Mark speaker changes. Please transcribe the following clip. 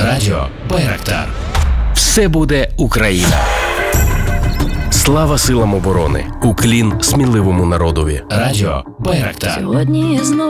Speaker 1: Радіо Байрактар. Все буде Україна. Слава силам оборони. Уклін сміливому народові. Радіо Байрактар.
Speaker 2: Сьогодні я знову